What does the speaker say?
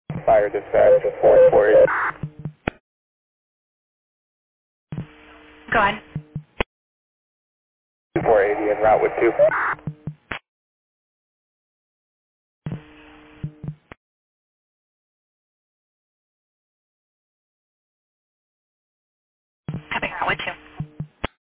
Fire dispatch 448. Go ahead. 480 en route with 2. Having her with you.